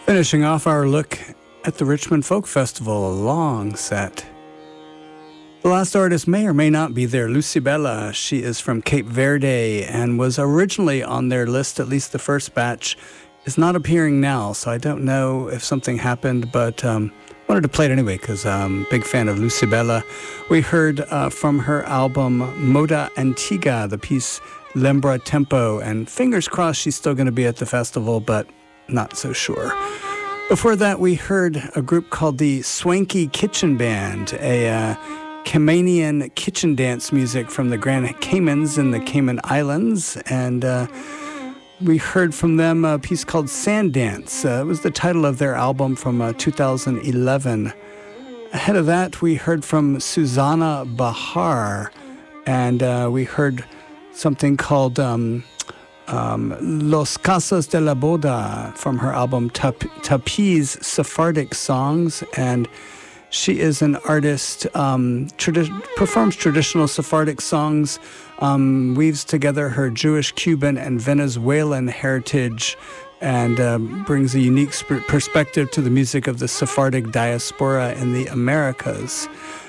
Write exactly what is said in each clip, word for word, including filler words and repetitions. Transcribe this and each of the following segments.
Finishing off our look at the Richmond Folk Festival, a long set. The last artist may or may not be there, Lucibella. She is from Cape Verde and was originally on their list, at least the first batch. Is not appearing now, so I don't know if something happened, but um, wanted to play it anyway because I'm a big fan of Lucibella. We heard uh, from her album Moda Antiga, the piece Lembra Tempo, and fingers crossed she's still going to be at the festival, but not so sure. Before that, we heard a group called the Swanky Kitchen Band, a uh, Caymanian kitchen dance music from the Grand Caymans in the Cayman Islands, and uh, we heard from them a piece called Sand Dance. Uh, it was the title of their album from uh, two thousand eleven. Ahead of that, we heard from Susanna Bahar, and uh, we heard something called um, um, Los Casas de la Boda from her album Tap- Tapiz Sephardic Songs, and she is an artist, um, tradi- performs traditional Sephardic songs, um, weaves together her Jewish, Cuban, and Venezuelan heritage, and uh, brings a unique sp- perspective to the music of the Sephardic diaspora in the Americas.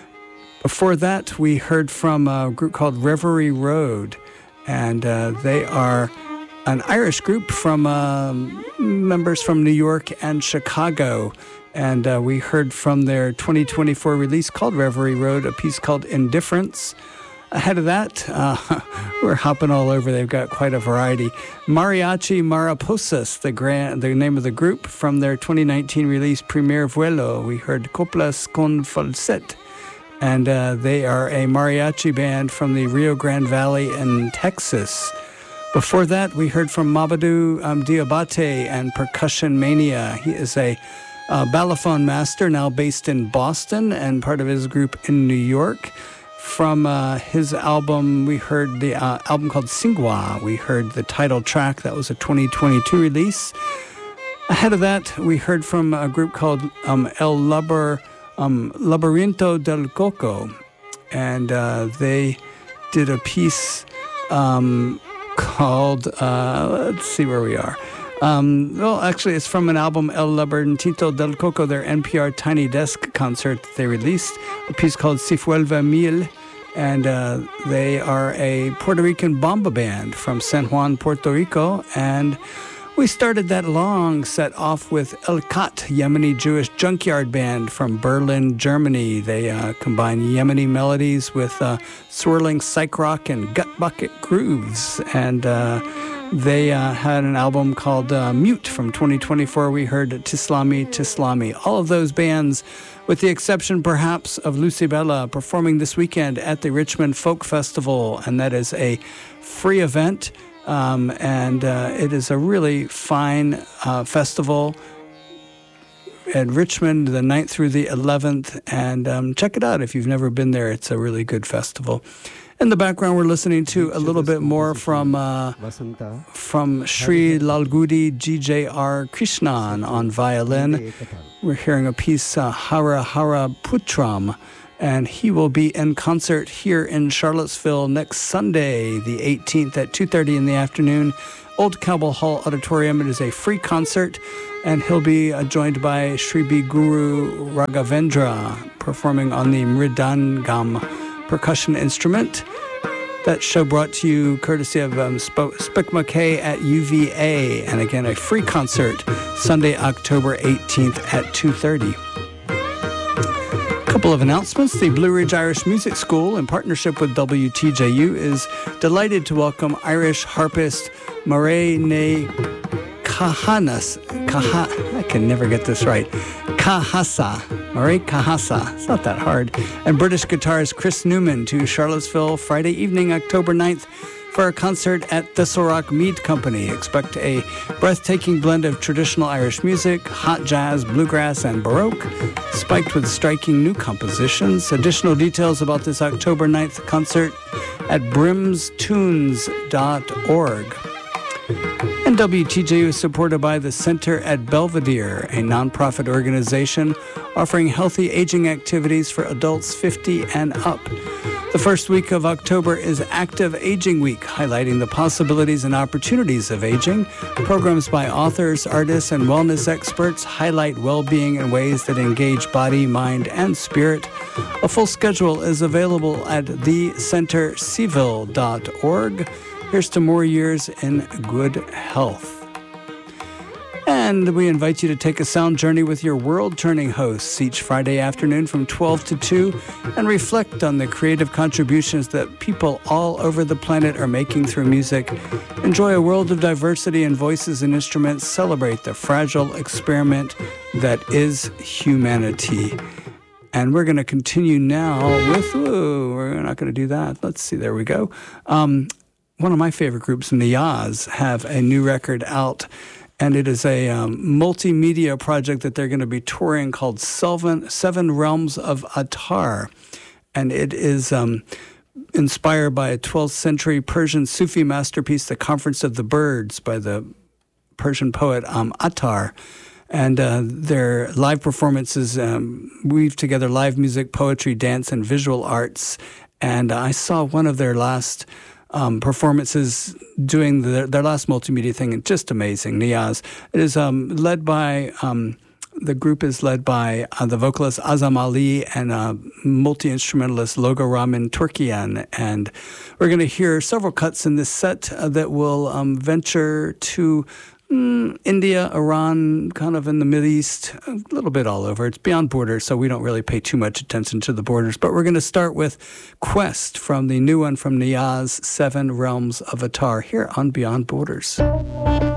Before that, we heard from a group called Reverie Road, and uh, they are an Irish group from uh, members from New York and Chicago. And uh, we heard from their twenty twenty-four release called Reverie Road, a piece called Indifference. Ahead of that, uh, we're hopping all over. They've got quite a variety. Mariachi Mariposas, the, grand, the name of the group, from their twenty nineteen release Primer Vuelo. We heard Coplas con Falset. And uh, they are a mariachi band from the Rio Grande Valley in Texas. Before that, we heard from Mabadou um, Diabate and Percussion Mania. He is a Uh, balafon master, now based in Boston, and part of his group in New York. From uh, his album, we heard the uh, album called Singwa. We heard the title track. That was a twenty twenty-two release. Ahead of that, we heard from a group called um, El Labor, um, Labyrinto del Coco, and uh, they did a piece um, called, uh, let's see where we are. Um, well, actually, it's from an album, El Laberinto del Coco, their N P R Tiny Desk concert that they released, a piece called Si Vuelve Mil, and uh, they are a Puerto Rican bomba band from San Juan, Puerto Rico, and we started that long set off with El Kat, Yemeni Jewish junkyard band from Berlin, Germany. They uh, combine Yemeni melodies with uh, swirling psych rock and gut bucket grooves, and uh, They uh, had an album called uh, Mute from twenty twenty-four. We heard Tislami, Tislami. All of those bands, with the exception perhaps of Lucibella, performing this weekend at the Richmond Folk Festival. And that is a free event. Um, and uh, it is a really fine uh, festival at Richmond, the ninth through the eleventh. And um, check it out if you've never been there. It's a really good festival. In the background, we're listening to a little bit more from uh, from Sri Lalgudi G J R Krishnan on violin. We're hearing a piece, uh, Hara Hara Putram, and he will be in concert here in Charlottesville next Sunday, the eighteenth, at two thirty in the afternoon, Old Cowbell Hall Auditorium. It is a free concert, and he'll be uh, joined by Sri B. Guru Raghavendra, performing on the Mridangam percussion instrument. That show brought to you courtesy of um, Sp- Spikma K at U V A, and again a free concert Sunday, October eighteenth at two thirty. A couple of announcements. The Blue Ridge Irish Music School, in partnership with W T J U, is delighted to welcome Irish harpist Murray Ne Kahanas. Kaha, I can never get this right. Kahasa. Murray Kahasa. It's not that hard. And British guitarist Chris Newman to Charlottesville Friday evening, October ninth, for a concert at Thistle Rock Mead Company. Expect a breathtaking blend of traditional Irish music, hot jazz, bluegrass, and baroque, spiked with striking new compositions. Additional details about this October ninth concert at brims tunes dot org. And W T J U is supported by the Center at Belvedere, a nonprofit organization offering healthy aging activities for adults fifty and up. The first week of October is Active Aging Week, highlighting the possibilities and opportunities of aging. Programs by authors, artists, and wellness experts highlight well-being in ways that engage body, mind, and spirit. A full schedule is available at the center seville dot org. Here's to more years in good health. And we invite you to take a sound journey with your world-turning hosts each Friday afternoon from twelve to two and reflect on the creative contributions that people all over the planet are making through music. Enjoy a world of diversity in voices and instruments. Celebrate the fragile experiment that is humanity. And we're going to continue now with, ooh, we're not going to do that. Let's see, there we go. Um, one of my favorite groups, Niyaz, have a new record out. And it is a um, multimedia project that they're going to be touring called Seven, Seven Realms of Attar. And it is um, inspired by a twelfth century Persian Sufi masterpiece, The Conference of the Birds, by the Persian poet um, Attar. And uh, their live performances um, weave together live music, poetry, dance, and visual arts. And I saw one of their last Um, performances doing the, their last multimedia thing, and just amazing. Niyaz. It is um, led by, um, the group is led by uh, the vocalist Azam Ali and uh, multi-instrumentalist Logo Rahman Turkian. And we're going to hear several cuts in this set uh, that will um, venture to Mm, India, Iran, kind of in the Mideast, a little bit all over. It's beyond borders, so we don't really pay too much attention to the borders. But we're going to start with Quest from the new one from Niyaz, Seven Realms of Attar, here on Beyond Borders.